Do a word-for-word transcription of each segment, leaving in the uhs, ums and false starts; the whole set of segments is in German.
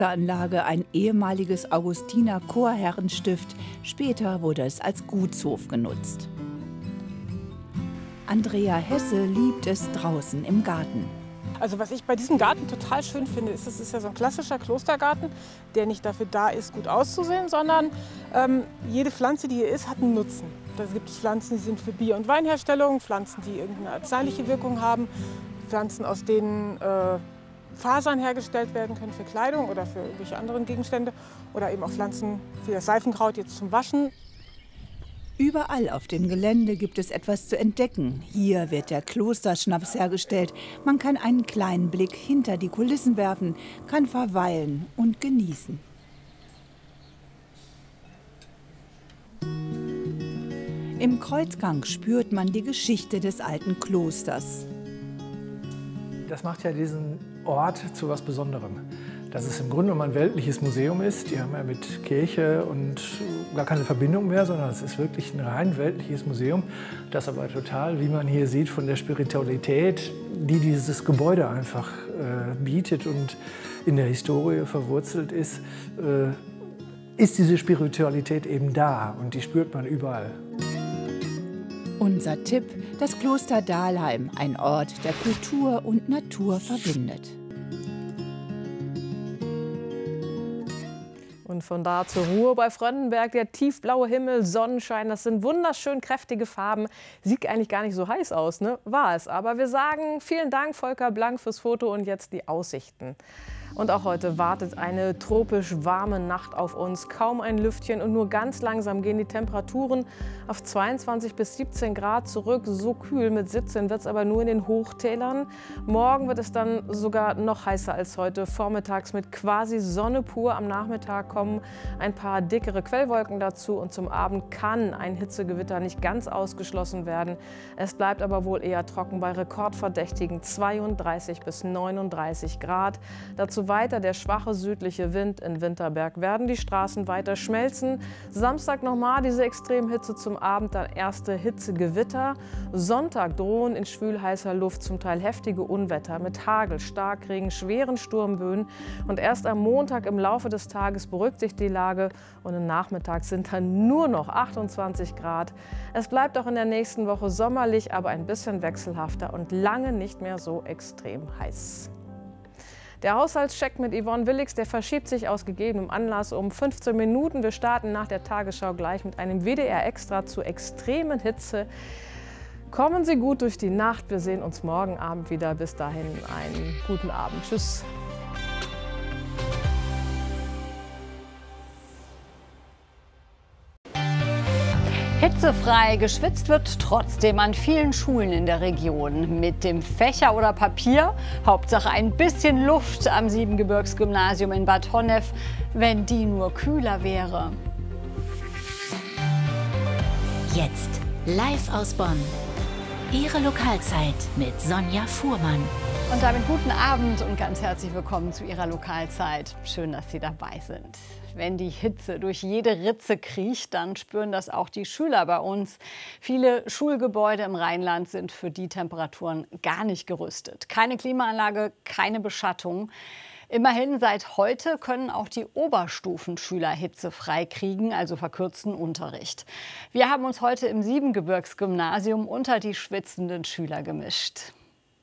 Anlage ein ehemaliges Augustiner-Chorherrenstift. Später wurde es als Gutshof genutzt. Andrea Hesse liebt es draußen im Garten. Also was ich bei diesem Garten total schön finde, ist, es ist ja so ein klassischer Klostergarten, der nicht dafür da ist, gut auszusehen, sondern ähm, jede Pflanze, die hier ist, hat einen Nutzen. Da gibt es Pflanzen, die sind für Bier- und Weinherstellung, Pflanzen, die irgendeine arzneiliche Wirkung haben, Pflanzen, aus denen äh, Fasern hergestellt werden können für Kleidung oder für irgendwelche anderen Gegenstände oder eben auch Pflanzen wie das Seifenkraut jetzt zum Waschen. Überall auf dem Gelände gibt es etwas zu entdecken. Hier wird der Klosterschnaps hergestellt. Man kann einen kleinen Blick hinter die Kulissen werfen, kann verweilen und genießen. Im Kreuzgang spürt man die Geschichte des alten Klosters. Das macht ja diesen Ort zu was Besonderem. Dass es im Grunde genommen ein weltliches Museum ist. Die haben ja mit Kirche und gar keine Verbindung mehr, sondern es ist wirklich ein rein weltliches Museum, das aber total, wie man hier sieht, von der Spiritualität, die dieses Gebäude einfach äh, bietet und in der Historie verwurzelt ist, äh, ist diese Spiritualität eben da und die spürt man überall. Unser Tipp: das Kloster Dahlheim, ein Ort, der Kultur und Natur verbindet. Und von da zur Ruhe bei Fröndenberg, der tiefblaue Himmel, Sonnenschein, das sind wunderschön kräftige Farben. Sieht eigentlich gar nicht so heiß aus, ne? War es. Aber wir sagen vielen Dank, Volker Blank, fürs Foto und jetzt die Aussichten. Und auch heute wartet eine tropisch warme Nacht auf uns. Kaum ein Lüftchen und nur ganz langsam gehen die Temperaturen auf zweiundzwanzig bis siebzehn Grad zurück. So kühl mit siebzehn wird es aber nur in den Hochtälern. Morgen wird es dann sogar noch heißer als heute. Vormittags mit quasi Sonne pur. Am Nachmittag kommen ein paar dickere Quellwolken dazu. Und zum Abend kann ein Hitzegewitter nicht ganz ausgeschlossen werden. Es bleibt aber wohl eher trocken bei rekordverdächtigen zweiunddreißig bis neununddreißig Grad. Dazu weiter der schwache südliche Wind. In Winterberg werden die Straßen weiter schmelzen. Samstag nochmal diese Extremhitze, zum Abend dann erste Hitzegewitter. Sonntag drohen in schwülheißer Luft zum Teil heftige Unwetter mit Hagel, Starkregen, schweren Sturmböen. Und erst am Montag im Laufe des Tages beruhigt sich die Lage und im Nachmittag sind dann nur noch achtundzwanzig Grad. Es bleibt auch in der nächsten Woche sommerlich, aber ein bisschen wechselhafter und lange nicht mehr so extrem heiß. Der Haushaltscheck mit Yvonne Willigs, der verschiebt sich aus gegebenem Anlass um fünfzehn Minuten. Wir starten nach der Tagesschau gleich mit einem W D R-Extra zur extremen Hitze. Kommen Sie gut durch die Nacht. Wir sehen uns morgen Abend wieder. Bis dahin einen guten Abend. Tschüss. Hitzefrei geschwitzt wird trotzdem an vielen Schulen in der Region. Mit dem Fächer oder Papier, Hauptsache ein bisschen Luft am Siebengebirgsgymnasium in Bad Honnef, wenn die nur kühler wäre. Jetzt live aus Bonn. Ihre Lokalzeit mit Sonja Fuhrmann. Und damit guten Abend und ganz herzlich willkommen zu Ihrer Lokalzeit. Schön, dass Sie dabei sind. Wenn die Hitze durch jede Ritze kriecht, dann spüren das auch die Schüler bei uns. Viele Schulgebäude im Rheinland sind für die Temperaturen gar nicht gerüstet. Keine Klimaanlage, keine Beschattung. Immerhin seit heute können auch die Oberstufenschüler hitzefrei kriegen, also verkürzten Unterricht. Wir haben uns heute im Siebengebirgsgymnasium unter die schwitzenden Schüler gemischt.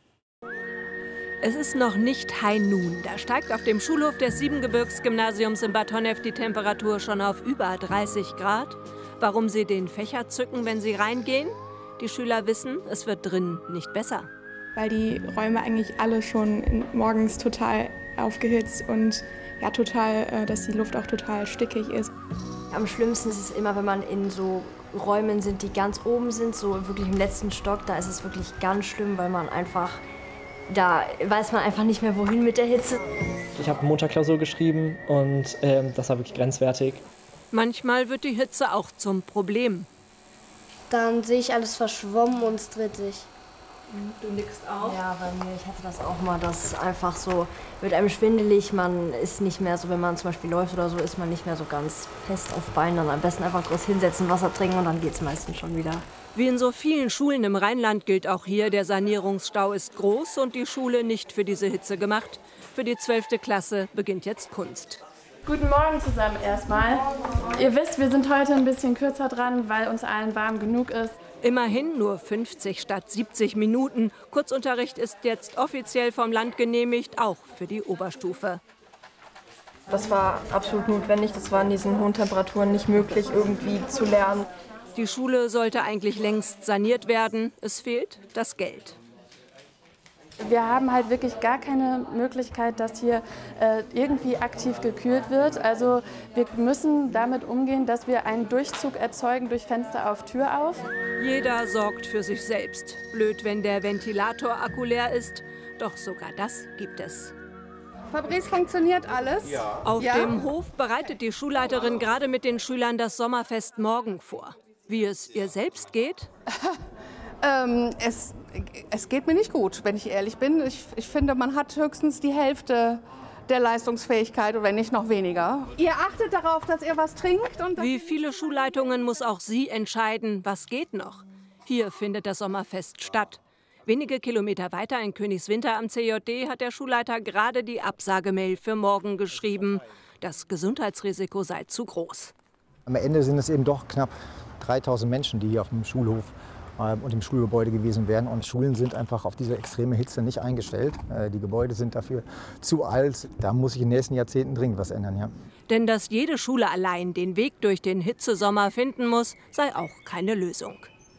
Es ist noch nicht High Noon. Da steigt auf dem Schulhof des Siebengebirgsgymnasiums in Bad Honnef die Temperatur schon auf über dreißig Grad. Warum sie den Fächer zücken, wenn sie reingehen? Die Schüler wissen, es wird drin nicht besser. Weil die Räume eigentlich alle schon morgens total aufgehitzt und ja, total, dass die Luft auch total stickig ist. Am schlimmsten ist es immer, wenn man in so Räumen sind, die ganz oben sind, so wirklich im letzten Stock. Da ist es wirklich ganz schlimm, weil man einfach Da weiß man einfach nicht mehr, wohin mit der Hitze. Ich habe Montagklausur geschrieben und ähm, das war wirklich grenzwertig. Manchmal wird die Hitze auch zum Problem. Dann sehe ich alles verschwommen und es dreht sich. Du nickst auch? Ja, bei mir, ich hatte das auch mal, dass einfach so, wird einem schwindelig, man ist nicht mehr so, wenn man zum Beispiel läuft oder so, ist man nicht mehr so ganz fest auf Beinen. Dann am besten einfach kurz hinsetzen, Wasser trinken und dann geht es meistens schon wieder. Wie in so vielen Schulen im Rheinland gilt auch hier, der Sanierungsstau ist groß und die Schule nicht für diese Hitze gemacht. Für die zwölfte Klasse beginnt jetzt Kunst. Guten Morgen zusammen erstmal. Ihr wisst, wir sind heute ein bisschen kürzer dran, weil uns allen warm genug ist. Immerhin nur fünfzig statt siebzig Minuten. Kurzunterricht ist jetzt offiziell vom Land genehmigt, auch für die Oberstufe. Das war absolut notwendig. Das war in diesen hohen Temperaturen nicht möglich, irgendwie zu lernen. Die Schule sollte eigentlich längst saniert werden. Es fehlt das Geld. Wir haben halt wirklich gar keine Möglichkeit, dass hier äh, irgendwie aktiv gekühlt wird. Also wir müssen damit umgehen, dass wir einen Durchzug erzeugen durch Fenster auf, Tür auf. Jeder sorgt für sich selbst. Blöd, wenn der Ventilator-Akku leer ist. Doch sogar das gibt es. Fabrice, funktioniert alles? Ja. Auf ja. dem Hof bereitet die Schulleiterin gerade mit den Schülern das Sommerfest morgen vor. Wie es ihr selbst geht? ähm, es, es geht mir nicht gut, wenn ich ehrlich bin. Ich, ich finde, man hat höchstens die Hälfte der Leistungsfähigkeit oder wenn nicht noch weniger. Ihr achtet darauf, dass ihr was trinkt? Und Wie viele Schulleitungen muss auch sie entscheiden, was geht noch? Hier findet das Sommerfest statt. Wenige Kilometer weiter in Königswinter am C J D hat der Schulleiter gerade die Absagemail für morgen geschrieben. Das Gesundheitsrisiko sei zu groß. Am Ende sind es eben doch knapp dreitausend Menschen, die hier auf dem Schulhof äh, und im Schulgebäude gewesen wären. Und Schulen sind einfach auf diese extreme Hitze nicht eingestellt. Äh, die Gebäude sind dafür zu alt. Da muss sich in den nächsten Jahrzehnten dringend was ändern. Ja. Denn dass jede Schule allein den Weg durch den Hitzesommer finden muss, sei auch keine Lösung.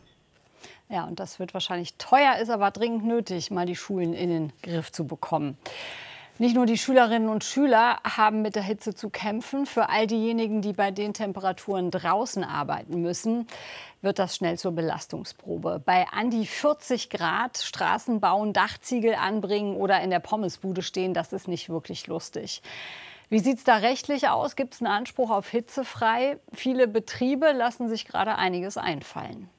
Ja, und das wird wahrscheinlich teuer, ist aber dringend nötig, mal die Schulen in den Griff zu bekommen. Nicht nur die Schülerinnen und Schüler haben mit der Hitze zu kämpfen. Für all diejenigen, die bei den Temperaturen draußen arbeiten müssen, wird das schnell zur Belastungsprobe. Bei an die vierzig Grad Straßen bauen, Dachziegel anbringen oder in der Pommesbude stehen, das ist nicht wirklich lustig. Wie sieht es da rechtlich aus? Gibt es einen Anspruch auf hitzefrei? Viele Betriebe lassen sich gerade einiges einfallen.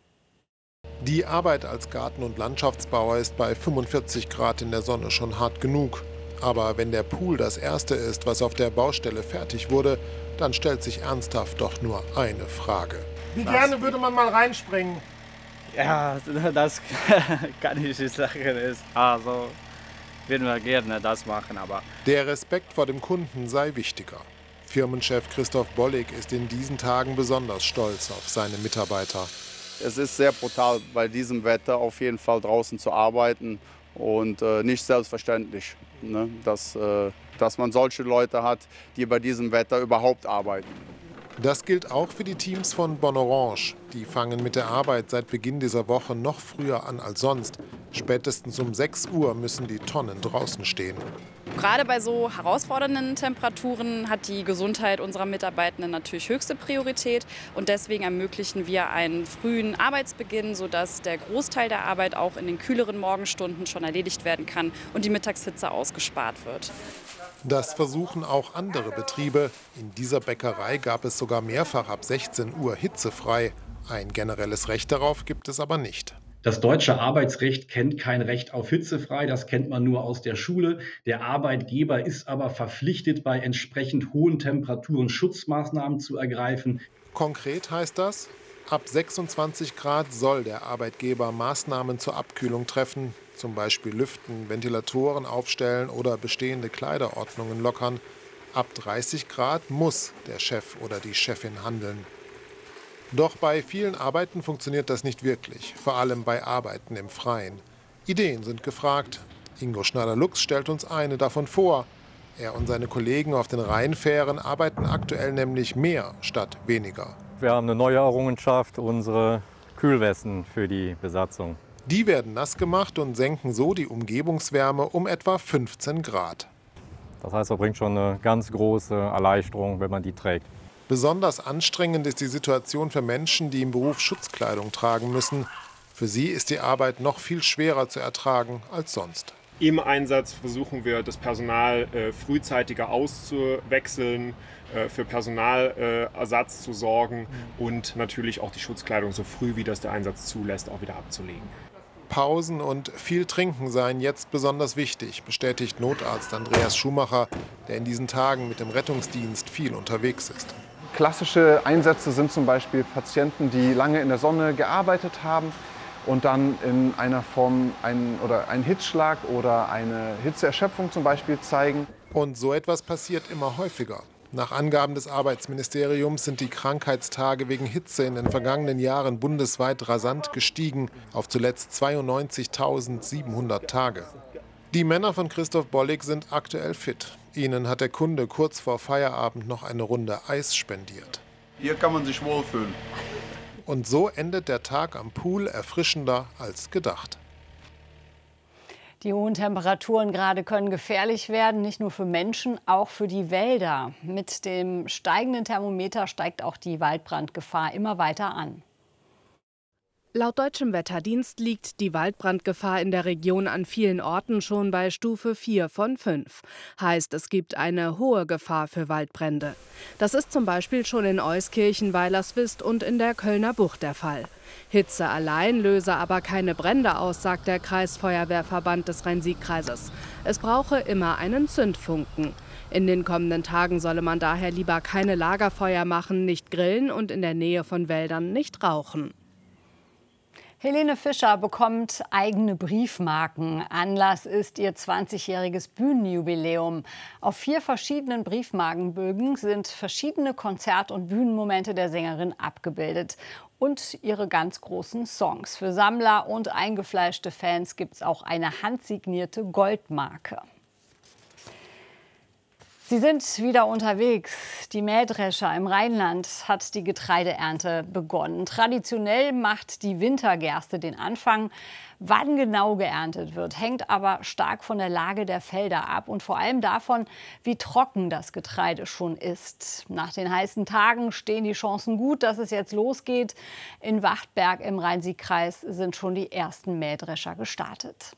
Die Arbeit als Garten- und Landschaftsbauer ist bei fünfundvierzig Grad in der Sonne schon hart genug. Aber wenn der Pool das erste ist, was auf der Baustelle fertig wurde, dann stellt sich ernsthaft doch nur eine Frage. Wie gerne würde man mal reinspringen? Ja, das kann ich nicht sagen. Also würden wir gerne das machen, aber... Der Respekt vor dem Kunden sei wichtiger. Firmenchef Christoph Bollig ist in diesen Tagen besonders stolz auf seine Mitarbeiter. Es ist sehr brutal, bei diesem Wetter auf jeden Fall draußen zu arbeiten und äh, nicht selbstverständlich, ne? dass, äh, dass man solche Leute hat, die bei diesem Wetter überhaupt arbeiten. Das gilt auch für die Teams von Bonorange. Die fangen mit der Arbeit seit Beginn dieser Woche noch früher an als sonst. Spätestens um sechs Uhr müssen die Tonnen draußen stehen. Gerade bei so herausfordernden Temperaturen hat die Gesundheit unserer Mitarbeitenden natürlich höchste Priorität. Und deswegen ermöglichen wir einen frühen Arbeitsbeginn, sodass der Großteil der Arbeit auch in den kühleren Morgenstunden schon erledigt werden kann und die Mittagshitze ausgespart wird. Das versuchen auch andere Betriebe. In dieser Bäckerei gab es sogar mehrfach ab sechzehn Uhr hitzefrei. Ein generelles Recht darauf gibt es aber nicht. Das deutsche Arbeitsrecht kennt kein Recht auf hitzefrei, das kennt man nur aus der Schule. Der Arbeitgeber ist aber verpflichtet, bei entsprechend hohen Temperaturen Schutzmaßnahmen zu ergreifen. Konkret heißt das, ab sechsundzwanzig Grad soll der Arbeitgeber Maßnahmen zur Abkühlung treffen, zum Beispiel lüften, Ventilatoren aufstellen oder bestehende Kleiderordnungen lockern. Ab dreißig Grad muss der Chef oder die Chefin handeln. Doch bei vielen Arbeiten funktioniert das nicht wirklich, vor allem bei Arbeiten im Freien. Ideen sind gefragt. Ingo Schneider-Lux stellt uns eine davon vor. Er und seine Kollegen auf den Rheinfähren arbeiten aktuell nämlich mehr statt weniger. Wir haben eine neue Errungenschaft, unsere Kühlwesten für die Besatzung. Die werden nass gemacht und senken so die Umgebungswärme um etwa fünfzehn Grad. Das heißt, das bringt schon eine ganz große Erleichterung, wenn man die trägt. Besonders anstrengend ist die Situation für Menschen, die im Beruf Schutzkleidung tragen müssen. Für sie ist die Arbeit noch viel schwerer zu ertragen als sonst. Im Einsatz versuchen wir, das Personal äh, frühzeitiger auszuwechseln, äh, für Personalersatz äh, zu sorgen und natürlich auch die Schutzkleidung so früh, wie das der Einsatz zulässt, auch wieder abzulegen. Pausen und viel Trinken seien jetzt besonders wichtig, bestätigt Notarzt Andreas Schumacher, der in diesen Tagen mit dem Rettungsdienst viel unterwegs ist. Klassische Einsätze sind zum Beispiel Patienten, die lange in der Sonne gearbeitet haben und dann in einer Form einen, oder einen Hitzschlag oder eine Hitzeerschöpfung zum Beispiel zeigen. Und so etwas passiert immer häufiger. Nach Angaben des Arbeitsministeriums sind die Krankheitstage wegen Hitze in den vergangenen Jahren bundesweit rasant gestiegen auf zuletzt zweiundneunzigtausendsiebenhundert Tage. Die Männer von Christoph Bollig sind aktuell fit. Ihnen hat der Kunde kurz vor Feierabend noch eine Runde Eis spendiert. Hier kann man sich wohlfühlen. Und so endet der Tag am Pool erfrischender als gedacht. Die hohen Temperaturen gerade können gefährlich werden, nicht nur für Menschen, auch für die Wälder. Mit dem steigenden Thermometer steigt auch die Waldbrandgefahr immer weiter an. Laut deutschem Wetterdienst liegt die Waldbrandgefahr in der Region an vielen Orten schon bei Stufe vier von fünf. Heißt, es gibt eine hohe Gefahr für Waldbrände. Das ist zum Beispiel schon in Euskirchen, Weilerswist und in der Kölner Bucht der Fall. Hitze allein löse aber keine Brände aus, sagt der Kreisfeuerwehrverband des Rhein-Sieg-Kreises. Es brauche immer einen Zündfunken. In den kommenden Tagen solle man daher lieber keine Lagerfeuer machen, nicht grillen und in der Nähe von Wäldern nicht rauchen. Helene Fischer bekommt eigene Briefmarken. Anlass ist ihr zwanzigjähriges Bühnenjubiläum. Auf vier verschiedenen Briefmarkenbögen sind verschiedene Konzert- und Bühnenmomente der Sängerin abgebildet. Und ihre ganz großen Songs. Für Sammler und eingefleischte Fans gibt es auch eine handsignierte Goldmarke. Sie sind wieder unterwegs. Die Mähdrescher im Rheinland hat die Getreideernte begonnen. Traditionell macht die Wintergerste den Anfang. Wann genau geerntet wird, hängt aber stark von der Lage der Felder ab und vor allem davon, wie trocken das Getreide schon ist. Nach den heißen Tagen stehen die Chancen gut, dass es jetzt losgeht. In Wachtberg im Rhein-Sieg-Kreis sind schon die ersten Mähdrescher gestartet.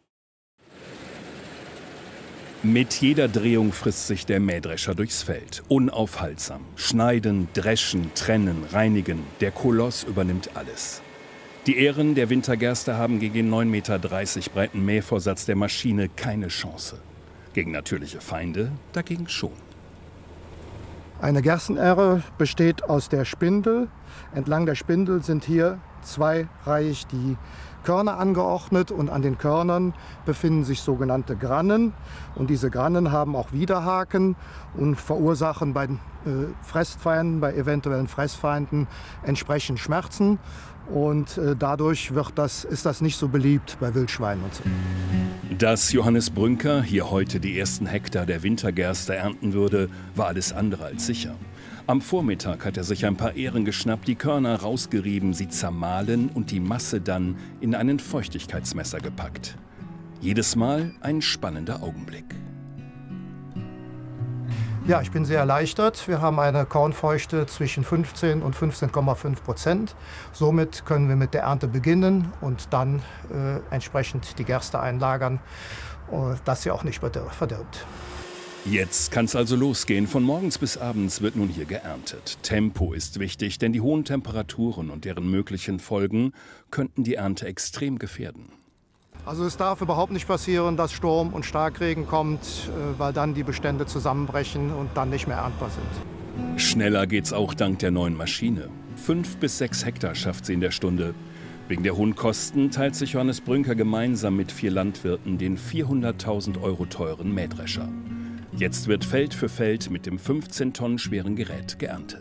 Mit jeder Drehung frisst sich der Mähdrescher durchs Feld. Unaufhaltsam. Schneiden, dreschen, trennen, reinigen. Der Koloss übernimmt alles. Die Ähren der Wintergerste haben gegen den neun Komma dreißig Meter breiten Mähvorsatz der Maschine keine Chance. Gegen natürliche Feinde dagegen schon. Eine Gerstenähre besteht aus der Spindel. Entlang der Spindel sind hier zweireihig die Körner angeordnet und an den Körnern befinden sich sogenannte Grannen. Und diese Grannen haben auch Widerhaken und verursachen bei äh, Fressfeinden, bei eventuellen Fressfeinden entsprechend Schmerzen. Und äh, dadurch wird das, ist das nicht so beliebt bei Wildschweinen und so. Dass Johannes Brünker hier heute die ersten Hektar der Wintergerste ernten würde, war alles andere als sicher. Am Vormittag hat er sich ein paar Ähren geschnappt, die Körner rausgerieben, sie zermahlen und die Masse dann in einen Feuchtigkeitsmesser gepackt. Jedes Mal ein spannender Augenblick. Ja, ich bin sehr erleichtert. Wir haben eine Kornfeuchte zwischen fünfzehn und fünfzehn Komma fünf Prozent. Somit können wir mit der Ernte beginnen und dann äh, entsprechend die Gerste einlagern, äh, dass sie auch nicht verdirbt. Jetzt kann es also losgehen. Von morgens bis abends wird nun hier geerntet. Tempo ist wichtig, denn die hohen Temperaturen und deren möglichen Folgen könnten die Ernte extrem gefährden. Also es darf überhaupt nicht passieren, dass Sturm und Starkregen kommt, weil dann die Bestände zusammenbrechen und dann nicht mehr erntbar sind. Schneller geht's auch dank der neuen Maschine. Fünf bis sechs Hektar schafft sie in der Stunde. Wegen der hohen Kosten teilt sich Johannes Brünker gemeinsam mit vier Landwirten den vierhunderttausend Euro teuren Mähdrescher. Jetzt wird Feld für Feld mit dem fünfzehn Tonnen schweren Gerät geerntet.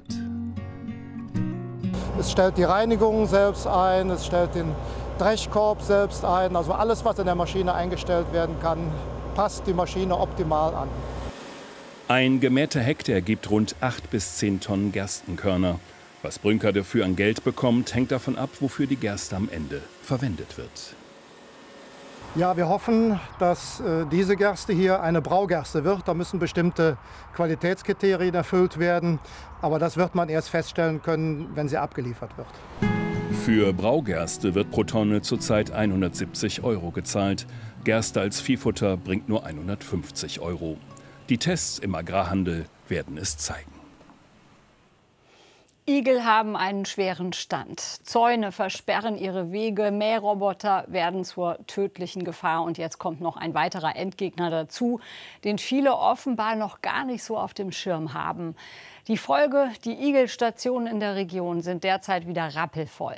Es stellt die Reinigung selbst ein, es stellt den Dreschkorb selbst ein. Also alles, was in der Maschine eingestellt werden kann, passt die Maschine optimal an. Ein gemähter Hektar gibt rund acht bis zehn Tonnen Gerstenkörner. Was Brünker dafür an Geld bekommt, hängt davon ab, wofür die Gerste am Ende verwendet wird. Ja, wir hoffen, dass äh, diese Gerste hier eine Braugerste wird. Da müssen bestimmte Qualitätskriterien erfüllt werden. Aber das wird man erst feststellen können, wenn sie abgeliefert wird. Für Braugerste wird pro Tonne zurzeit hundertsiebzig Euro gezahlt. Gerste als Viehfutter bringt nur hundertfünfzig Euro. Die Tests im Agrarhandel werden es zeigen. Igel haben einen schweren Stand. Zäune versperren ihre Wege, Mähroboter werden zur tödlichen Gefahr. Und jetzt kommt noch ein weiterer Endgegner dazu, den viele offenbar noch gar nicht so auf dem Schirm haben. Die Folge, die Igelstationen in der Region sind derzeit wieder rappelvoll.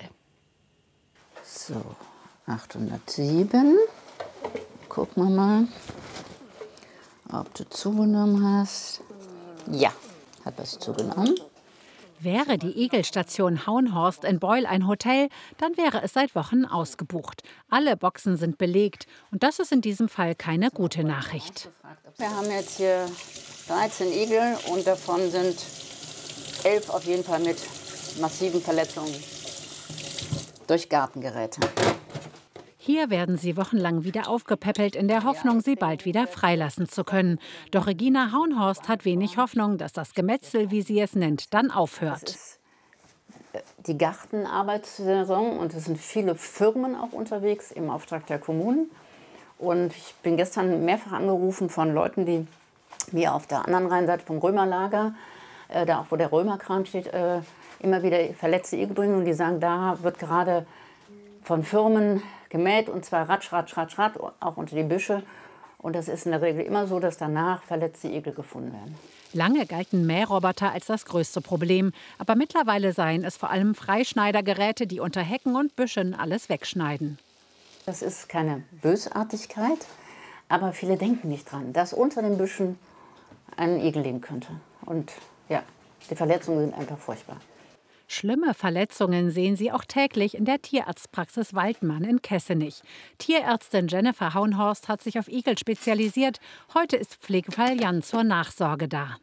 So, achthundertsieben. Gucken wir mal, ob du zugenommen hast. Ja, hat was zugenommen. Wäre die Igelstation Hauenhorst in Beul ein Hotel, dann wäre es seit Wochen ausgebucht. Alle Boxen sind belegt und das ist in diesem Fall keine gute Nachricht. Wir haben jetzt hier dreizehn Igel und davon sind elf auf jeden Fall mit massiven Verletzungen durch Gartengeräte. Hier werden sie wochenlang wieder aufgepäppelt, in der Hoffnung, sie bald wieder freilassen zu können. Doch Regina Hauenhorst hat wenig Hoffnung, dass das Gemetzel, wie sie es nennt, dann aufhört. Das ist die Gartenarbeitssaison und es sind viele Firmen auch unterwegs im Auftrag der Kommunen. Und ich bin gestern mehrfach angerufen von Leuten, die mir auf der anderen Rheinseite vom Römerlager, äh, da auch wo der Römerkran steht, äh, immer wieder verletzte Igel bringen. Und die sagen, da wird gerade von Firmen gemäht und zwar ratsch, ratsch, ratsch, ratsch, auch unter die Büsche. Und das ist in der Regel immer so, dass danach verletzte Igel gefunden werden. Lange galten Mähroboter als das größte Problem. Aber mittlerweile seien es vor allem Freischneidergeräte, die unter Hecken und Büschen alles wegschneiden. Das ist keine Bösartigkeit, aber viele denken nicht dran, dass unter den Büschen ein Igel liegen könnte. Und ja, die Verletzungen sind einfach furchtbar. Schlimme Verletzungen sehen sie auch täglich in der Tierarztpraxis Waldmann in Kessenich. Tierärztin Jennifer Hauenhorst hat sich auf Igel spezialisiert. Heute ist Pflegefall Jan zur Nachsorge da.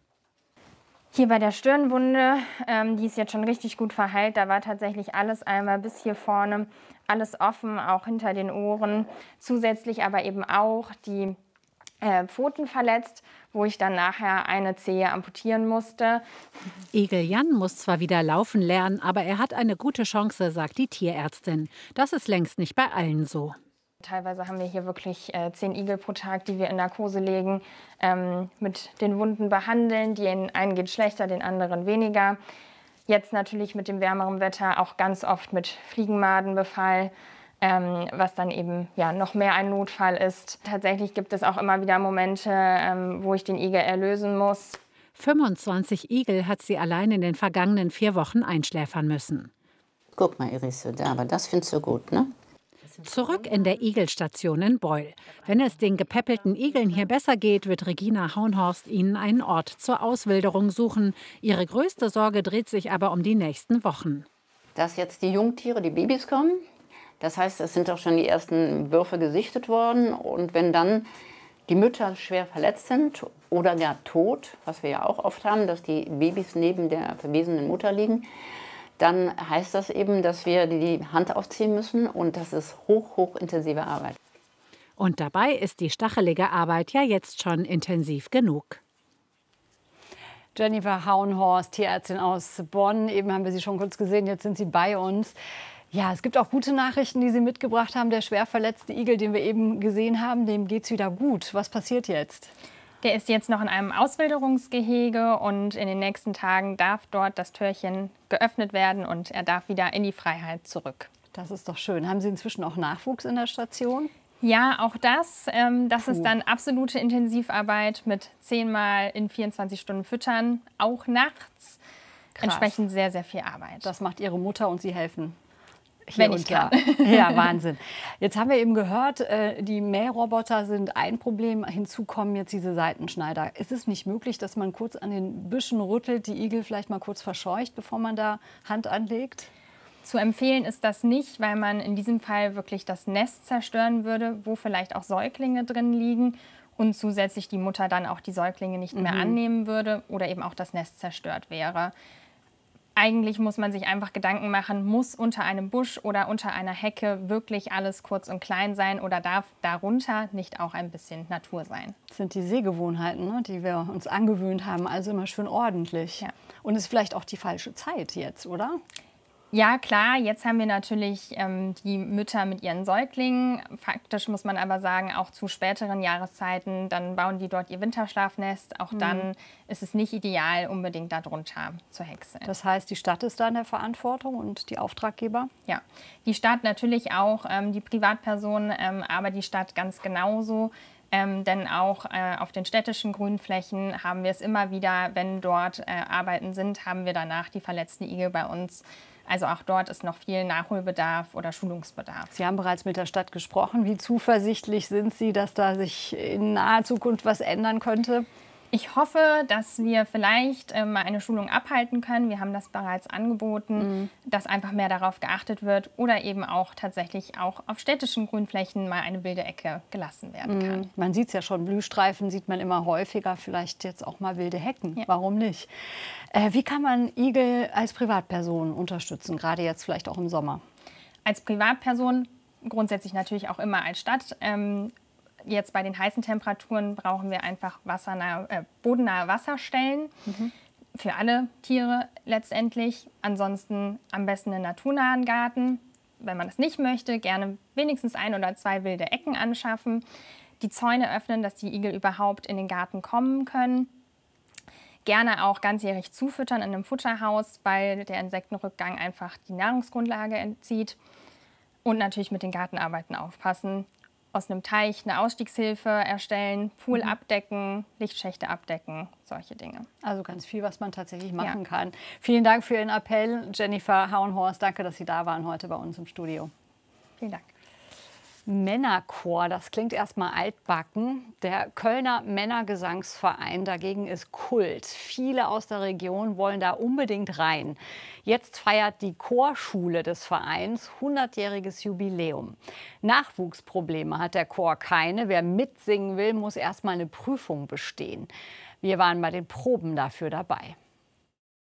Hier bei der Stirnwunde, ähm, die ist jetzt schon richtig gut verheilt. Da war tatsächlich alles einmal bis hier vorne, alles offen, auch hinter den Ohren. Zusätzlich aber eben auch die äh, Pfoten verletzt, wo ich dann nachher eine Zehe amputieren musste. Igel Jan muss zwar wieder laufen lernen, aber er hat eine gute Chance, sagt die Tierärztin. Das ist längst nicht bei allen so. Teilweise haben wir hier wirklich äh, zehn Igel pro Tag, die wir in Narkose legen, ähm, mit den Wunden behandeln. Die einen geht schlechter, den anderen weniger. Jetzt natürlich mit dem wärmeren Wetter auch ganz oft mit Fliegenmadenbefall. Ähm, was dann eben ja, noch mehr ein Notfall ist. Tatsächlich gibt es auch immer wieder Momente, ähm, wo ich den Igel erlösen muss. fünfundzwanzig Igel hat sie allein in den vergangenen vier Wochen einschläfern müssen. Guck mal, Iris, da, aber das findest du gut, ne? Zurück in der Igelstation in Beul. Wenn es den gepäppelten Igeln hier besser geht, wird Regina Hauenhorst ihnen einen Ort zur Auswilderung suchen. Ihre größte Sorge dreht sich aber um die nächsten Wochen. Dass jetzt die Jungtiere, die Babys kommen. Das heißt, es sind auch schon die ersten Würfe gesichtet worden. Und wenn dann die Mütter schwer verletzt sind oder gar tot, was wir ja auch oft haben, dass die Babys neben der verwesenden Mutter liegen, dann heißt das eben, dass wir die Hand aufziehen müssen. Und das ist hoch, hoch intensive Arbeit. Und dabei ist die stachelige Arbeit ja jetzt schon intensiv genug. Jennifer Hauenhorst, Tierärztin aus Bonn. Eben haben wir Sie schon kurz gesehen, jetzt sind Sie bei uns. Ja, es gibt auch gute Nachrichten, die Sie mitgebracht haben. Der schwer verletzte Igel, den wir eben gesehen haben, dem geht es wieder gut. Was passiert jetzt? Der ist jetzt noch in einem Auswilderungsgehege und in den nächsten Tagen darf dort das Türchen geöffnet werden und er darf wieder in die Freiheit zurück. Das ist doch schön. Haben Sie inzwischen auch Nachwuchs in der Station? Ja, auch das. Ähm, das Puh. ist dann absolute Intensivarbeit mit zehnmal in vierundzwanzig Stunden füttern, auch nachts. Krass. Entsprechend sehr, sehr viel Arbeit. Das macht Ihre Mutter und Sie helfen? Wenn ich kann. Ja, Wahnsinn. Jetzt haben wir eben gehört, die Mähroboter sind ein Problem. Hinzu kommen jetzt diese Seitenschneider. Ist es nicht möglich, dass man kurz an den Büschen rüttelt, die Igel vielleicht mal kurz verscheucht, bevor man da Hand anlegt? Zu empfehlen ist das nicht, weil man in diesem Fall wirklich das Nest zerstören würde, wo vielleicht auch Säuglinge drin liegen und zusätzlich die Mutter dann auch die Säuglinge nicht mehr mhm. annehmen würde oder eben auch das Nest zerstört wäre. Eigentlich muss man sich einfach Gedanken machen, muss unter einem Busch oder unter einer Hecke wirklich alles kurz und klein sein oder darf darunter nicht auch ein bisschen Natur sein? Das sind die Sehgewohnheiten, ne, die wir uns angewöhnt haben, also immer schön ordentlich. Ja. Und es ist vielleicht auch die falsche Zeit jetzt, oder? Ja, klar, jetzt haben wir natürlich ähm, die Mütter mit ihren Säuglingen. Faktisch muss man aber sagen, auch zu späteren Jahreszeiten, dann bauen die dort ihr Winterschlafnest. Auch mhm. dann ist es nicht ideal, unbedingt darunter zu häckseln. Das heißt, die Stadt ist da in der Verantwortung und die Auftraggeber? Ja, die Stadt natürlich auch, ähm, die Privatpersonen, ähm, aber die Stadt ganz genauso. Ähm, denn auch äh, auf den städtischen Grünflächen haben wir es immer wieder, wenn dort äh, Arbeiten sind, haben wir danach die verletzten Igel bei uns. Also auch dort ist noch viel Nachholbedarf oder Schulungsbedarf. Sie haben bereits mit der Stadt gesprochen. Wie zuversichtlich sind Sie, dass da sich in naher Zukunft was ändern könnte? Ich hoffe, dass wir vielleicht äh, mal eine Schulung abhalten können. Wir haben das bereits angeboten, mhm. dass einfach mehr darauf geachtet wird oder eben auch tatsächlich auch auf städtischen Grünflächen mal eine wilde Ecke gelassen werden kann. Mhm. Man sieht es ja schon, Blühstreifen sieht man immer häufiger, vielleicht jetzt auch mal wilde Hecken. Ja. Warum nicht? Äh, wie kann man Igel als Privatperson unterstützen, gerade jetzt vielleicht auch im Sommer? Als Privatperson grundsätzlich natürlich auch immer als Stadt. Ähm, Jetzt bei den heißen Temperaturen brauchen wir einfach wassernahe, äh, bodennahe Wasserstellen mhm. für alle Tiere letztendlich. Ansonsten am besten einen naturnahen Garten. Wenn man das nicht möchte, gerne wenigstens ein oder zwei wilde Ecken anschaffen. Die Zäune öffnen, dass die Igel überhaupt in den Garten kommen können. Gerne auch ganzjährig zufüttern in einem Futterhaus, weil der Insektenrückgang einfach die Nahrungsgrundlage entzieht. Und natürlich mit den Gartenarbeiten aufpassen. Aus einem Teich eine Ausstiegshilfe erstellen, Pool mhm. abdecken, Lichtschächte abdecken, solche Dinge. Also ganz viel, was man tatsächlich machen ja. kann. Vielen Dank für Ihren Appell, Jennifer Hauenhorst. Danke, dass Sie da waren heute bei uns im Studio. Vielen Dank. Männerchor, das klingt erstmal altbacken. Der Kölner Männergesangsverein dagegen ist Kult. Viele aus der Region wollen da unbedingt rein. Jetzt feiert die Chorschule des Vereins hundertjähriges Jubiläum. Nachwuchsprobleme hat der Chor keine. Wer mitsingen will, muss erstmal eine Prüfung bestehen. Wir waren bei den Proben dafür dabei.